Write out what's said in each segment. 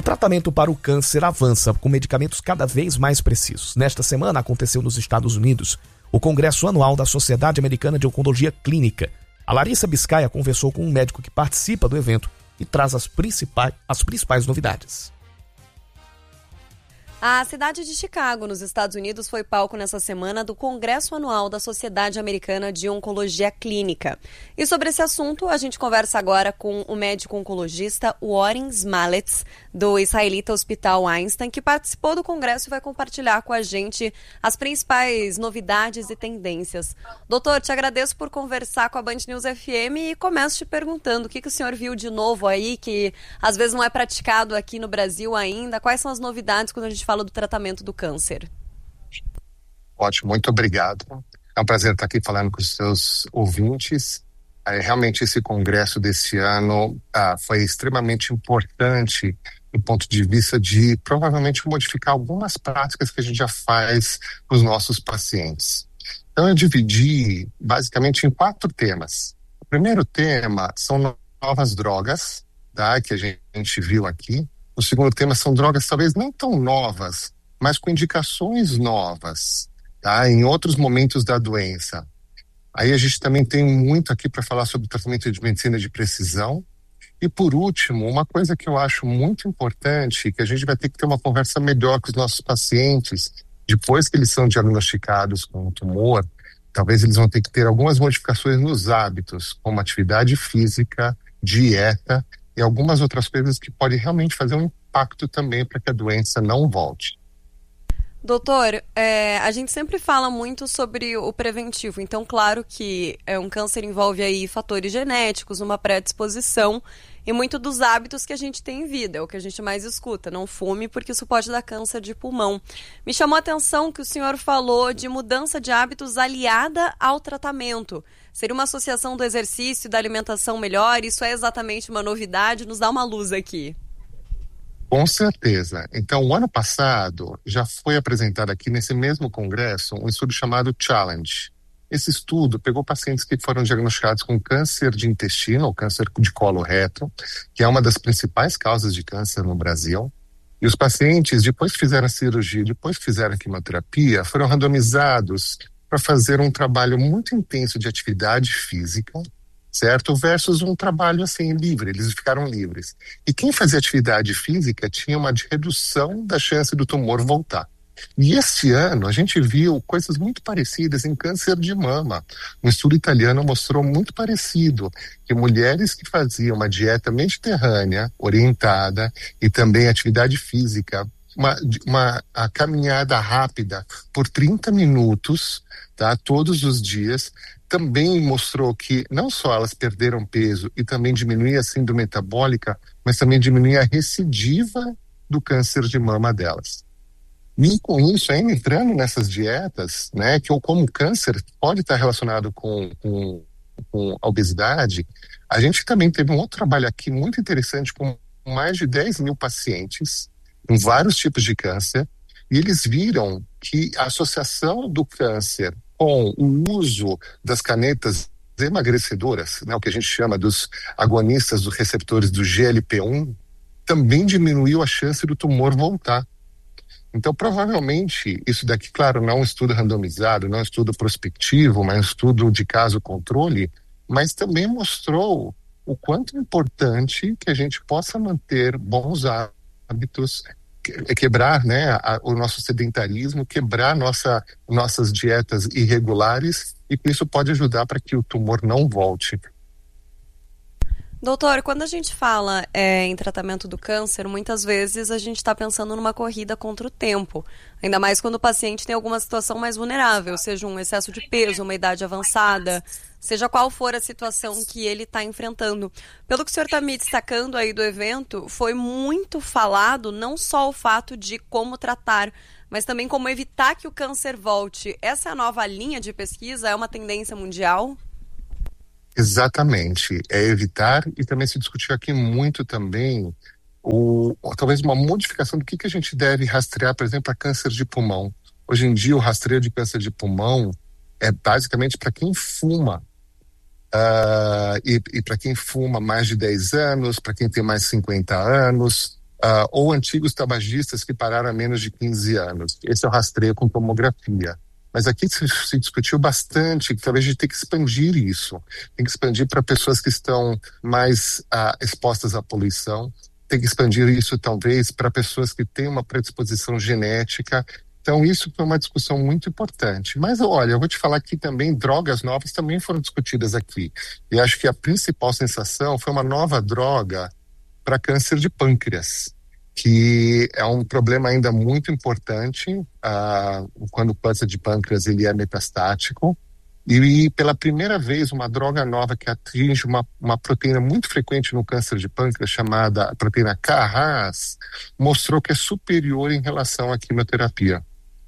tratamento para o câncer avança com medicamentos cada vez mais precisos. Nesta semana aconteceu nos Estados Unidos o Congresso Anual da Sociedade Americana de Oncologia Clínica. A Larissa Biscaia conversou com um médico que participa do evento e traz as principais novidades. A cidade de Chicago, nos Estados Unidos, foi palco nessa semana do Congresso Anual da Sociedade Americana de Oncologia Clínica. E sobre esse assunto, a gente conversa agora com o médico oncologista Oren Smalets, do israelita Hospital Einstein, que participou do congresso e vai compartilhar com a gente as principais novidades e tendências. Doutor, te agradeço por conversar com a Band News FM e começo te perguntando o que o senhor viu de novo aí, que às vezes não é praticado aqui no Brasil ainda. Quais são as novidades quando a gente fala do tratamento do câncer? Ótimo, muito obrigado. É um prazer estar aqui falando com os seus ouvintes. Realmente esse congresso desse ano foi extremamente importante do ponto de vista de provavelmente modificar algumas práticas que a gente já faz com os nossos pacientes. Então eu dividi basicamente em 4 temas. O primeiro tema são novas drogas, tá, que a gente viu aqui. O segundo tema são drogas talvez não tão novas, mas com indicações novas, tá, em outros momentos da doença. Aí a gente também tem muito aqui para falar sobre tratamento de medicina de precisão. E por último, uma coisa que eu acho muito importante, que a gente vai ter que ter uma conversa melhor com os nossos pacientes, depois que eles são diagnosticados com um tumor, talvez eles vão ter que ter algumas modificações nos hábitos, como atividade física, dieta e algumas outras coisas que podem realmente fazer um impacto também para que a doença não volte. Doutor, a gente sempre fala muito sobre o preventivo, então claro que um câncer envolve aí fatores genéticos, uma predisposição e muito dos hábitos que a gente tem em vida, é o que a gente mais escuta, não fume porque isso pode dar câncer de pulmão. Me chamou a atenção que o senhor falou de mudança de hábitos aliada ao tratamento. Seria uma associação do exercício e da alimentação melhor? Isso é exatamente uma novidade? Nos dá uma luz aqui. Com certeza. Então, o ano passado já foi apresentado aqui nesse mesmo congresso um estudo chamado Challenge. Esse estudo pegou pacientes que foram diagnosticados com câncer de intestino ou câncer de colo reto, que é uma das principais causas de câncer no Brasil. E os pacientes, depois que fizeram a cirurgia, depois que fizeram a quimioterapia, foram randomizados para fazer um trabalho muito intenso de atividade física, certo? Versus um trabalho assim livre, eles ficaram livres. E quem fazia atividade física tinha uma redução da chance do tumor voltar. E esse ano a gente viu coisas muito parecidas em câncer de mama. Um estudo italiano mostrou muito parecido, que mulheres que faziam uma dieta mediterrânea, orientada, e também atividade física, a caminhada rápida por 30 minutos, tá, todos os dias, também mostrou que não só elas perderam peso e também diminuía a síndrome metabólica, mas também diminuía a recidiva do câncer de mama delas. E com isso, ainda entrando nessas dietas, né, que como o câncer pode estar relacionado com a obesidade, a gente também teve um outro trabalho aqui muito interessante com mais de 10 mil pacientes com vários tipos de câncer, e eles viram que a associação do câncer com o uso das canetas emagrecedoras, né, o que a gente chama dos agonistas dos receptores do GLP-1, também diminuiu a chance do tumor voltar. Então, provavelmente, isso daqui, claro, não é um estudo randomizado, não é um estudo prospectivo, mas é um estudo de caso-controle, mas também mostrou o quanto é importante que a gente possa manter bons hábitos, quebrar, né, o nosso sedentarismo, quebrar nossas dietas irregulares, e isso pode ajudar para que o tumor não volte. Doutor, quando a gente fala em tratamento do câncer, muitas vezes a gente está pensando numa corrida contra o tempo, ainda mais quando o paciente tem alguma situação mais vulnerável, seja um excesso de peso, uma idade avançada, seja qual for a situação que ele está enfrentando. Pelo que o senhor está me destacando aí do evento, foi muito falado não só o fato de como tratar, mas também como evitar que o câncer volte. Essa é a nova linha de pesquisa? É uma tendência mundial? Exatamente, é evitar, e também se discutiu aqui muito também talvez uma modificação do que a gente deve rastrear, por exemplo, para câncer de pulmão. Hoje em dia o rastreio de câncer de pulmão é basicamente para quem fuma, e para quem fuma mais de 10 anos, para quem tem mais de 50 anos, ou antigos tabagistas que pararam há menos de 15 anos. Esse é o rastreio com tomografia. Mas aqui se discutiu bastante que talvez a gente tenha que expandir isso. Tem que expandir para pessoas que estão mais expostas à poluição. Tem que expandir isso talvez para pessoas que têm uma predisposição genética. Então isso foi uma discussão muito importante. Mas olha, eu vou te faar que também drogas novas também foram discutidas aqui. E acho que a principal sensação foi uma nova droga para câncer de pâncreas, que é um problema ainda muito importante quando o câncer de pâncreas ele é metastático. E pela primeira vez, uma droga nova que atinge uma proteína muito frequente no câncer de pâncreas, chamada proteína KRAS, mostrou que é superior em relação à quimioterapia.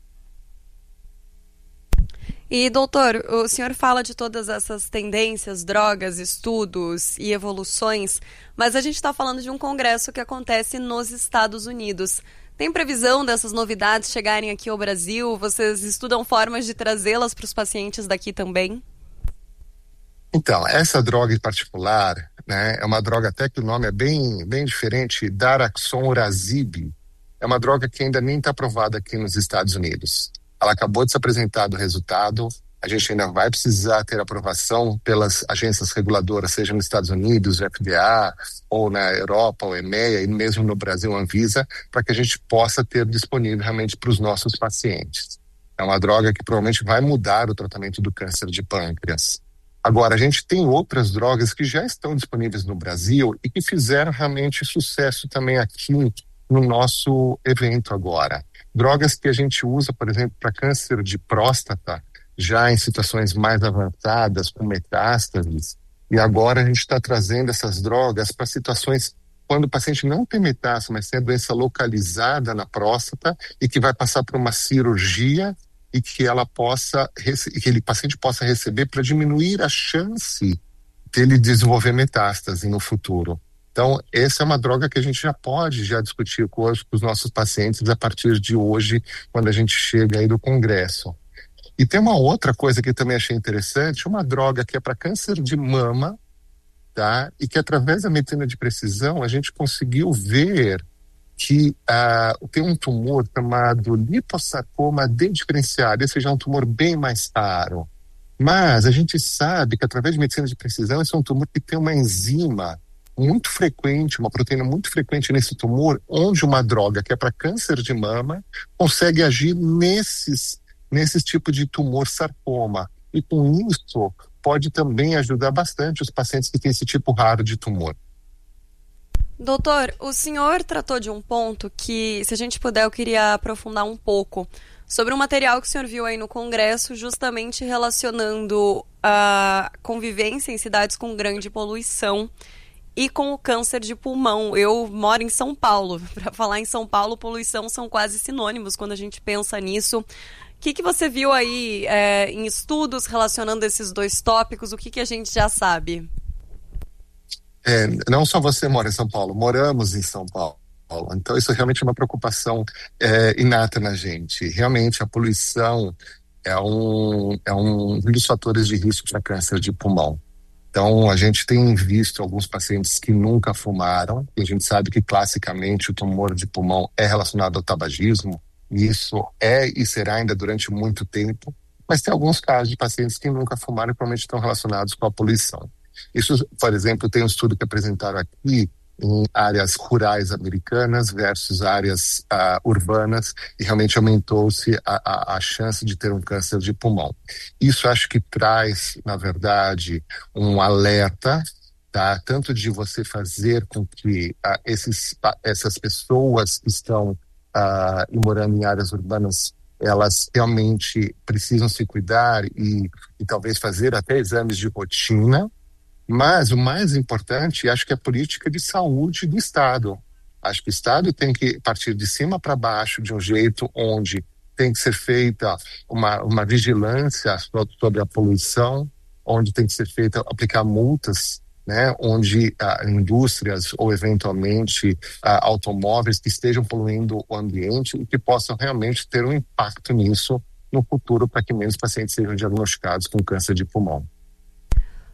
E, doutor, o senhor fala de todas essas tendências, drogas, estudos e evoluções, mas a gente está falando de um congresso que acontece nos Estados Unidos. Tem previsão dessas novidades chegarem aqui ao Brasil? Vocês estudam formas de trazê-las para os pacientes daqui também? Então, essa droga em particular, né, é uma droga até que o nome é bem diferente, daraxonrasib. É uma droga que ainda nem está aprovada aqui nos Estados Unidos. Ela acabou de ser apresentado o resultado. A gente ainda vai precisar ter aprovação pelas agências reguladoras, seja nos Estados Unidos, FDA, ou na Europa, ou EMEA, e mesmo no Brasil, Anvisa, para que a gente possa ter disponível realmente para os nossos pacientes. É uma droga que provavelmente vai mudar o tratamento do câncer de pâncreas. Agora, a gente tem outras drogas que já estão disponíveis no Brasil e que fizeram realmente sucesso também aqui no nosso evento agora. Drogas que a gente usa, por exemplo, para câncer de próstata, já em situações mais avançadas, com metástases. E agora a gente está trazendo essas drogas para situações quando o paciente não tem metástase, mas tem a doença localizada na próstata e que vai passar por uma cirurgia e que o paciente possa receber para diminuir a chance dele desenvolver metástase no futuro. Então, essa é uma droga que a gente já pode discutir com os nossos pacientes a partir de hoje, quando a gente chega aí do congresso. E tem uma outra coisa que eu também achei interessante, uma droga que é para câncer de mama, tá? E que através da medicina de precisão a gente conseguiu ver que tem um tumor chamado liposarcoma dediferenciado. Esse já é um tumor bem mais raro. Mas a gente sabe que através de medicina de precisão esse é um tumor que tem uma enzima muito frequente, uma proteína muito frequente nesse tumor, onde uma droga que é para câncer de mama consegue agir nesses tipos de tumor sarcoma. E com isso pode também ajudar bastante os pacientes que têm esse tipo raro de tumor. Doutor, o senhor tratou de um ponto que, se a gente puder, eu queria aprofundar um pouco sobre um material que o senhor viu aí no Congresso, justamente relacionando a convivência em cidades com grande poluição e com o câncer de pulmão. Eu moro em São Paulo. Para falar em São Paulo, poluição são quase sinônimos quando a gente pensa nisso. O que você viu aí em estudos relacionando esses dois tópicos? O que a gente já sabe? Não só você mora em São Paulo, moramos em São Paulo. Então isso realmente é uma preocupação inata na gente. Realmente a poluição é um dos fatores de risco para câncer de pulmão. Então, a gente tem visto alguns pacientes que nunca fumaram, e a gente sabe que, classicamente, o tumor de pulmão é relacionado ao tabagismo, e isso é e será ainda durante muito tempo, mas tem alguns casos de pacientes que nunca fumaram e provavelmente estão relacionados com a poluição. Isso, por exemplo, tem um estudo que apresentaram aqui em áreas rurais americanas versus áreas urbanas, e realmente aumentou-se a chance de ter um câncer de pulmão. Isso acho que traz, na verdade, um alerta, tá? Tanto de você fazer com que essas pessoas que estão morando em áreas urbanas, elas realmente precisam se cuidar e talvez fazer até exames de rotina. Mas o mais importante, acho que é a política de saúde do Estado. Acho que o Estado tem que partir de cima para baixo, de um jeito onde tem que ser feita uma vigilância sobre a poluição, onde tem que ser feita, aplicar multas, né, onde indústrias ou eventualmente automóveis que estejam poluindo o ambiente e que possam realmente ter um impacto nisso no futuro para que menos pacientes sejam diagnosticados com câncer de pulmão.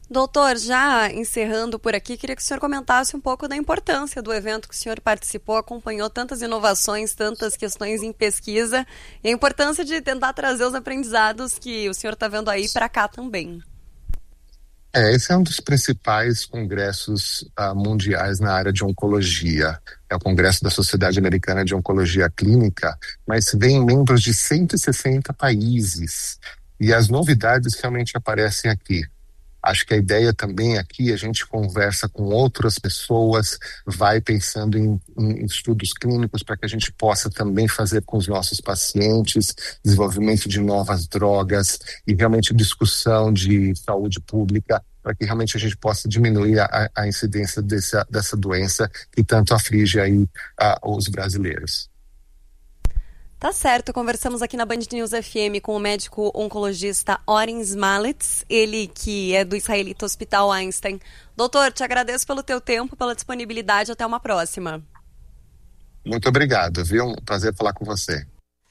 Doutor, já encerrando por aqui, queria que o senhor comentasse um pouco da importância do evento que o senhor participou, acompanhou tantas inovações, tantas questões em pesquisa, e a importância de tentar trazer os aprendizados que o senhor está vendo aí para cá também. Esse é um dos principais congressos mundiais na área de oncologia. É o Congresso da Sociedade Americana de Oncologia Clínica, mas vem membros de 160 países. E as novidades realmente aparecem aqui. Acho que a ideia também aqui, a gente conversa com outras pessoas, vai pensando em estudos clínicos para que a gente possa também fazer com os nossos pacientes, desenvolvimento de novas drogas e realmente discussão de saúde pública para que realmente a gente possa diminuir a incidência dessa doença que tanto aflige aí os brasileiros. Tá certo, conversamos aqui na Band News FM com o médico oncologista Oren Smalets, ele que é do Israelita Hospital Einstein. Doutor, te agradeço pelo teu tempo, pela disponibilidade, até uma próxima. Muito obrigado, viu? Um prazer falar com você.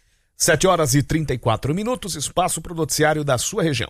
7h34, espaço para o noticiário da sua região.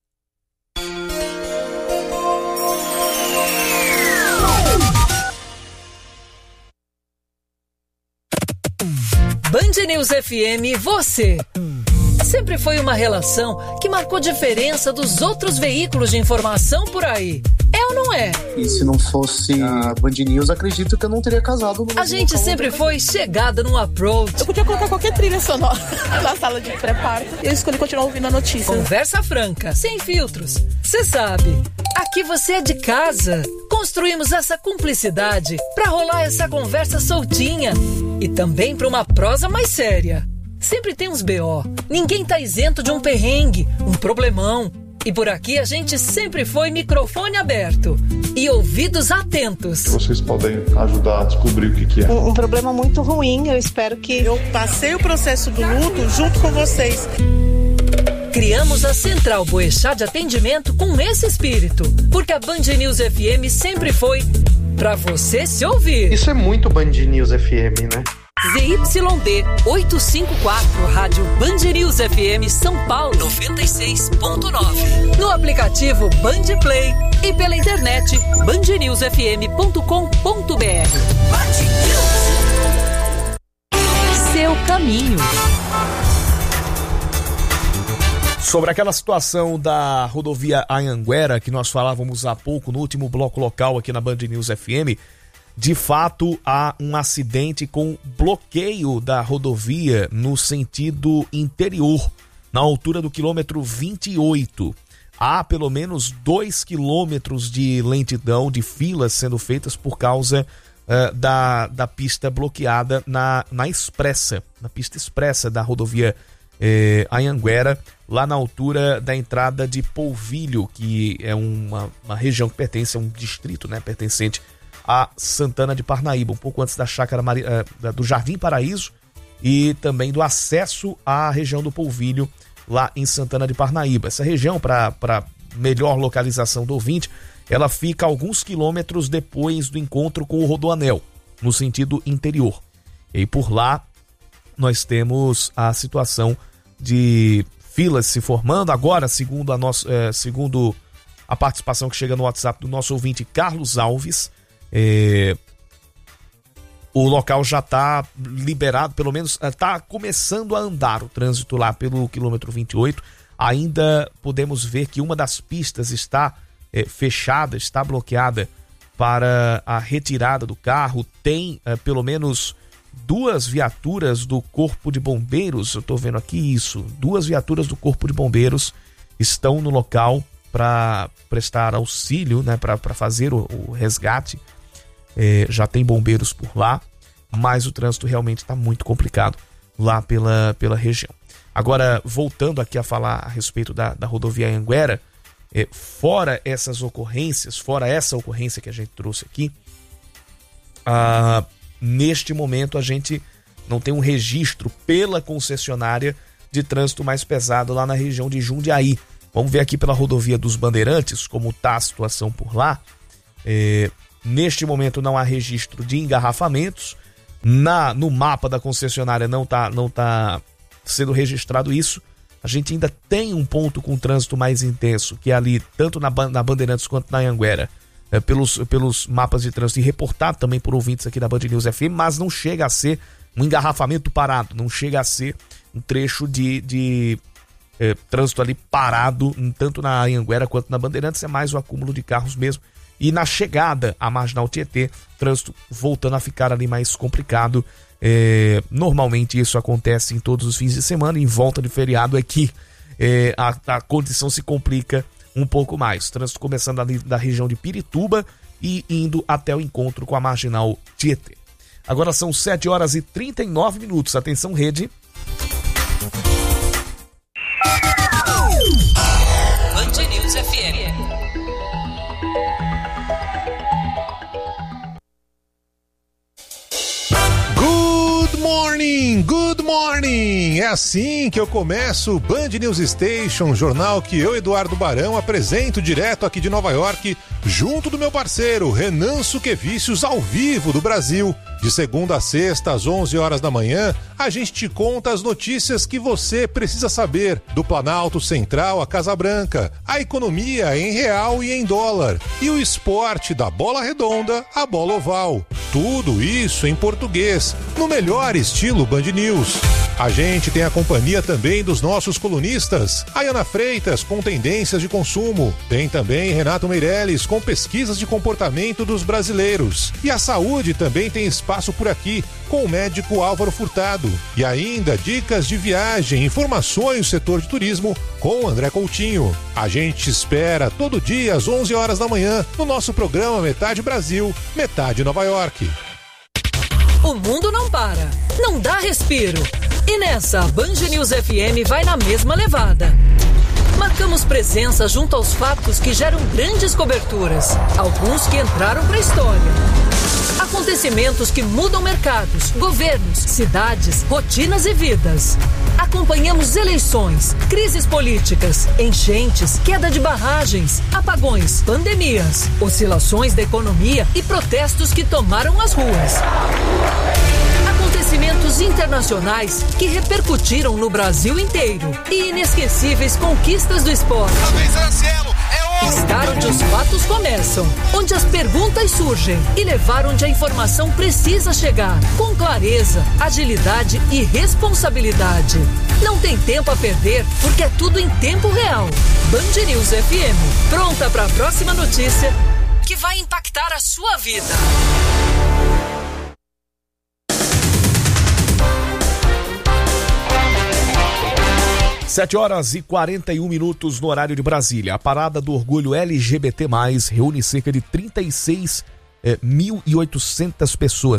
Band News FM, você. Sempre foi uma relação que marcou diferença dos outros veículos de informação por aí. É ou não é? E se não fosse a Band News, acredito que eu não teria casado. A gente sempre foi chegada num approach. Eu podia colocar qualquer trilha sonora na sala de pré-parto. Eu escolhi continuar ouvindo a notícia. Conversa franca, sem filtros. Você sabe, aqui você é de casa. Construímos essa cumplicidade pra rolar essa conversa soltinha. E também pra uma prosa mais séria. Sempre tem uns BO. Ninguém tá isento de um perrengue, um problemão. E por aqui a gente sempre foi microfone aberto e ouvidos atentos. Vocês podem ajudar a descobrir o que é. Um problema muito ruim, eu espero que... Eu passei o processo do luto junto com vocês. Criamos a Central Boechat de atendimento com esse espírito, porque a Band News FM sempre foi pra você se ouvir. Isso é muito Band News FM, né? ZYD 854, Rádio Band News FM São Paulo 96.9. No aplicativo Band Play e pela internet bandnewsfm.com.br. Band News. Seu caminho. Sobre aquela situação da rodovia Anhanguera que nós falávamos há pouco no último bloco local aqui na Band News FM, de fato há um acidente com bloqueio da rodovia no sentido interior, na altura do quilômetro 28. Há pelo menos 2 quilômetros de lentidão, de filas sendo feitas por causa da pista bloqueada na pista expressa da rodovia Anhanguera, lá na altura da entrada de Polvilho, que é uma região que pertence a um distrito, né, pertencente a Santana de Parnaíba, um pouco antes da chácara do Jardim Paraíso e também do acesso à região do Polvilho, lá em Santana de Parnaíba. Essa região, para melhor localização do ouvinte, ela fica a alguns quilômetros depois do encontro com o Rodoanel, no sentido interior. E por lá nós temos a situação de filas se formando. Agora, segundo a participação que chega no WhatsApp do nosso ouvinte Carlos Alves, o local já está liberado, pelo menos está começando a andar o trânsito lá pelo quilômetro 28. Ainda podemos ver que uma das pistas está fechada, está bloqueada para a retirada do carro. Tem pelo menos 2 viaturas do Corpo de Bombeiros, eu estou vendo aqui isso, 2 viaturas do Corpo de Bombeiros estão no local para prestar auxílio, né, para fazer o resgate. Já tem bombeiros por lá, mas o trânsito realmente está muito complicado lá pela região. Agora, voltando aqui a falar a respeito da rodovia Anhanguera, fora essas ocorrências, fora essa ocorrência que a gente trouxe aqui, neste momento a gente não tem um registro pela concessionária de trânsito mais pesado lá na região de Jundiaí. Vamos ver aqui pela rodovia dos Bandeirantes como está a situação por lá. Neste momento não há registro de engarrafamentos. No mapa da concessionária não tá sendo registrado isso. A gente ainda tem um ponto com trânsito mais intenso, que é ali, tanto na Bandeirantes quanto na Anhanguera, pelos mapas de trânsito e reportado também por ouvintes aqui da Band News FM, mas não chega a ser um engarrafamento parado, não chega a ser um trecho de trânsito ali parado, tanto na Anhanguera quanto na Bandeirantes, é mais o acúmulo de carros mesmo. E na chegada à Marginal Tietê, trânsito voltando a ficar ali mais complicado. Normalmente isso acontece em todos os fins de semana, em volta de feriado é que a condição se complica um pouco mais. Trânsito começando ali da região de Pirituba e indo até o encontro com a Marginal Tietê. Agora são 7h39. Atenção, rede. Band News FM. Good morning! É assim que eu começo o Band News Station, jornal que eu, Eduardo Barão, apresento direto aqui de Nova York, junto do meu parceiro Renan Suquevicius, ao vivo do Brasil. De segunda a sexta, às 11 horas da manhã, a gente te conta as notícias que você precisa saber do Planalto Central à Casa Branca, a economia em real e em dólar, e o esporte da bola redonda à bola oval. Tudo isso em português, no melhor estilo Band News. A gente tem a companhia também dos nossos colunistas, a Ana Freitas com tendências de consumo, tem também Renato Meirelles com pesquisas de comportamento dos brasileiros, e a saúde também tem espaço por aqui com o médico Álvaro Furtado, e ainda dicas de viagem, informações do setor de turismo com André Coutinho. A gente te espera todo dia às 11 horas da manhã no nosso programa Metade Brasil, Metade Nova York. O mundo não para, não dá respiro. E nessa, a Band News FM vai na mesma levada. Marcamos presença junto aos fatos que geram grandes coberturas, alguns que entraram para a história. Acontecimentos que mudam mercados, governos, cidades, rotinas e vidas. Acompanhamos eleições, crises políticas, enchentes, queda de barragens, apagões, pandemias, oscilações da economia e protestos que tomaram as ruas. Acontecimentos internacionais que repercutiram no Brasil inteiro e inesquecíveis conquistas do esporte. Estar onde os fatos começam, onde as perguntas surgem e levar onde a informação precisa chegar, com clareza, agilidade e responsabilidade. Não tem tempo a perder, porque é tudo em tempo real. Band News FM, pronta para a próxima notícia que vai impactar a sua vida. 7h41 no horário de Brasília. A parada do orgulho LGBT+, reúne cerca de 36.800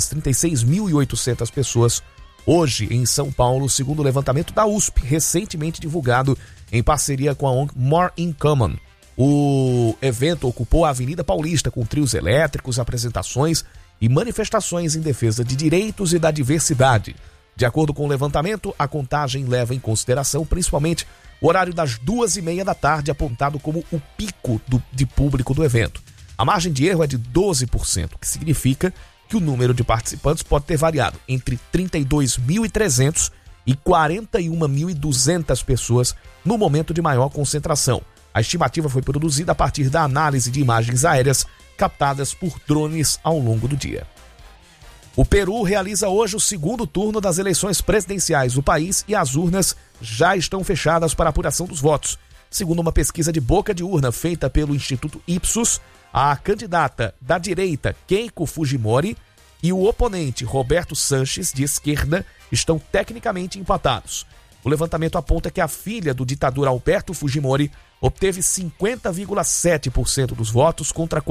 pessoas hoje em São Paulo, segundo o levantamento da USP, recentemente divulgado em parceria com a ONG More in Common. O evento ocupou a Avenida Paulista com trios elétricos, apresentações e manifestações em defesa de direitos e da diversidade. De acordo com o levantamento, a contagem leva em consideração principalmente o horário das 2h30 da tarde, apontado como o pico de público do evento. A margem de erro é de 12%, o que significa que o número de participantes pode ter variado entre 32.300 e 41.200 pessoas no momento de maior concentração. A estimativa foi produzida a partir da análise de imagens aéreas captadas por drones ao longo do dia. O Peru realiza hoje o segundo turno das eleições presidenciais do país e as urnas já estão fechadas para a apuração dos votos. Segundo uma pesquisa de boca de urna feita pelo Instituto Ipsos, a candidata da direita, Keiko Fujimori, e o oponente, Roberto Sanches, de esquerda, estão tecnicamente empatados. O levantamento aponta que a filha do ditador Alberto Fujimori obteve 50,7% dos votos contra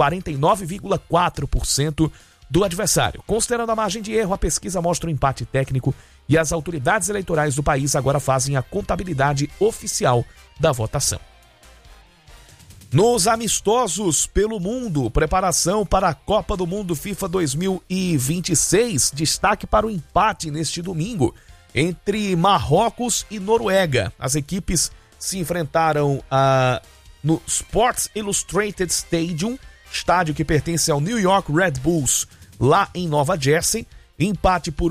49,4% do adversário. Considerando a margem de erro, a pesquisa mostra um empate técnico e as autoridades eleitorais do país agora fazem a contabilidade oficial da votação. Nos amistosos pelo mundo, preparação para a Copa do Mundo FIFA 2026, destaque para o empate neste domingo entre Marrocos e Noruega. As equipes se enfrentaram no Sports Illustrated Stadium, estádio que pertence ao New York Red Bulls, lá em Nova Jersey. Empate por